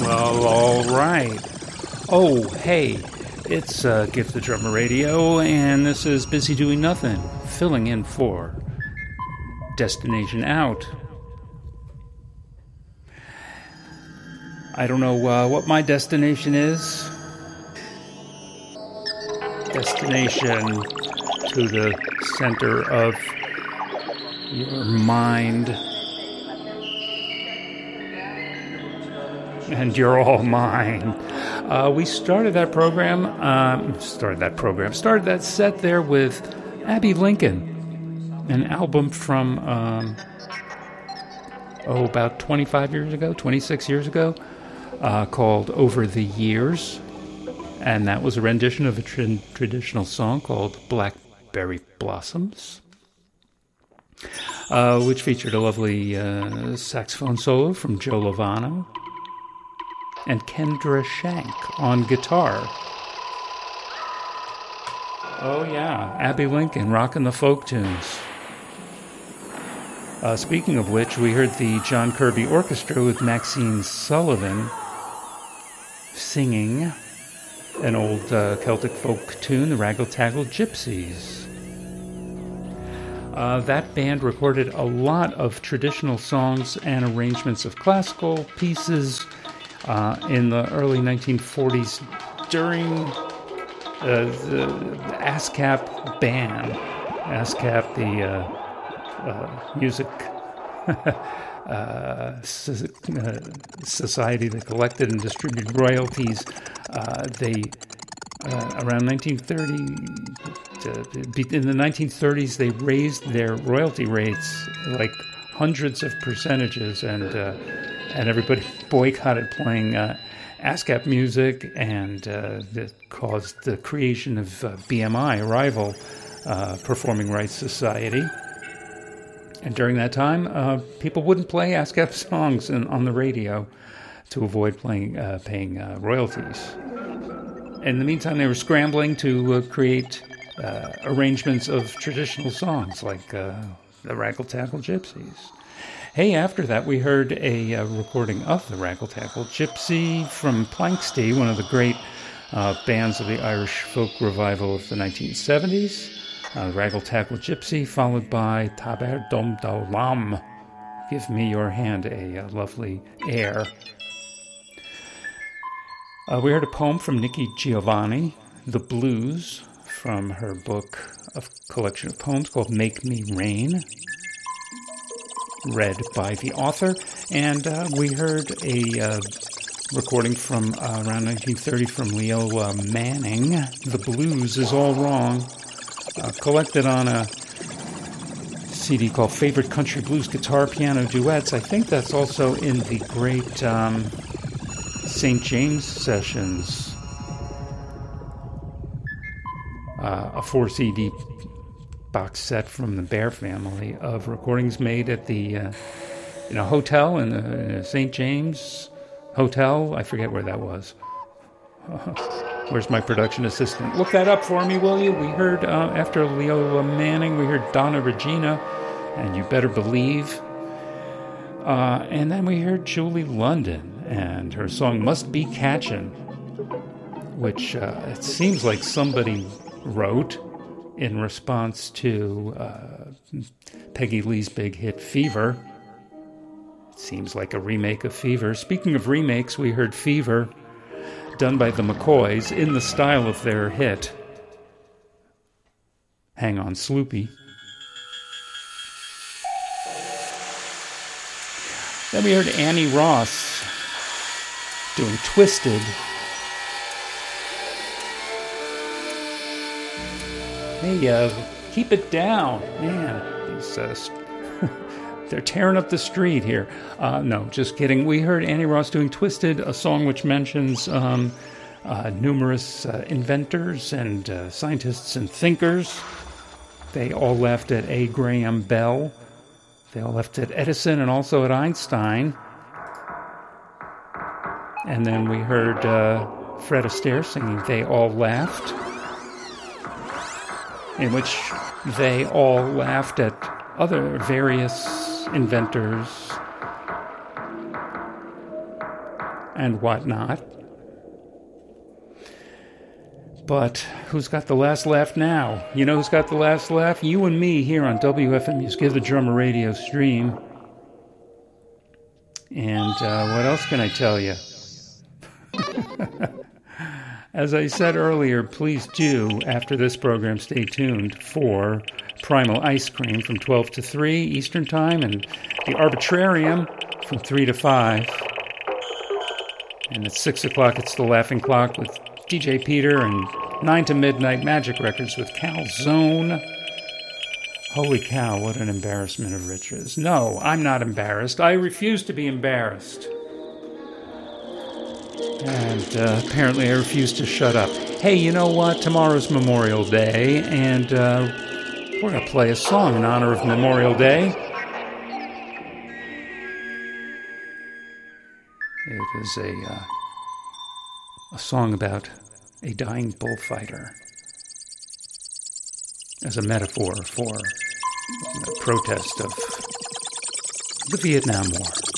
Well, all right. Oh, hey, it's Gift the Drummer Radio, and this is Busy Doing Nothing, filling in for Destination Out. I don't know what my destination is. Destination to the center of your mind. And you're all mine. We started that set there with Abbey Lincoln, an album from, about 26 years ago, called Over the Years. And that was a rendition of a traditional song called Blackberry Blossoms, which featured a lovely saxophone solo from Joe Lovano and Kendra Shank on guitar. Oh yeah, Abbey Lincoln rocking the folk tunes. Speaking of which, we heard the John Kirby Orchestra with Maxine Sullivan singing an old Celtic folk tune, the Raggle Taggle Gypsies. That band recorded a lot of traditional songs and arrangements of classical pieces in the early 1940s during the ASCAP ban. ASCAP, the music society that collected and distributed royalties. They around 1930, in the 1930s, they raised their royalty rates like hundreds of percentages, and everybody boycotted playing ASCAP music, and that caused the creation of BMI, a rival Performing Rights Society. And during that time, people wouldn't play ASCAP songs on the radio to avoid paying royalties. In the meantime, they were scrambling to create arrangements of traditional songs like the Raggle Taggle Gypsies. Hey, after that, we heard a recording of the Raggle Taggle Gypsy from Planxty, one of the great bands of the Irish folk revival of the 1970s. Raggle Taggle Gypsy, followed by Taber Dom Daulam, Give Me Your Hand, a lovely air. We heard a poem from Nikki Giovanni, The Blues, from her book of collection of poems called Make Me Rain, read by the author. And we heard a recording from around 1930 from Leola Manning, The Blues Is All Wrong, collected on a CD called Favorite Country Blues Guitar Piano Duets. I think that's also in the great St. James Sessions, a 4 CD box set from the Bear family of recordings made at the in a hotel in the St. James Hotel. I forget where that was. Where's my production assistant? Look that up for me, will you? We heard, after Leola Manning, we heard Donna Regina, and You Better Believe. And then we heard Julie London, and her song Must Be Catchin', which it seems like somebody wrote in response to Peggy Lee's big hit Fever. It seems like a remake of Fever. Speaking of remakes, we heard Fever, done by the McCoys in the style of their hit Hang On Sloopy. Then we heard Annie Ross doing Twisted. Hey, keep it down. Man, these they're tearing up the street here. No, just kidding. We heard Annie Ross doing Twisted, a song which mentions numerous inventors and scientists and thinkers. They all left at A. Graham Bell. They all left at Edison and also at Einstein. And then we heard Fred Astaire singing They All Laughed, in which they all laughed at other various inventors and whatnot. But who's got the last laugh now? You know who's got the last laugh? You and me here on WFMU's Give the Drummer radio stream. And what else can I tell you? As I said earlier, please do, after this program, stay tuned for Primal Ice Cream from 12 to 3 Eastern Time and the Arbitrarium from 3 to 5. And at 6 o'clock, it's the Laughing Clock with DJ Peter, and 9 to midnight, Magic Records with Calzone. Holy cow, what an embarrassment of riches. No, I'm not embarrassed. I refuse to be embarrassed. And apparently I refuse to shut up. Hey, you know what? Tomorrow's Memorial Day, and we're going to play a song in honor of Memorial Day. It is a song about a dying bullfighter as a metaphor for the protest of the Vietnam War.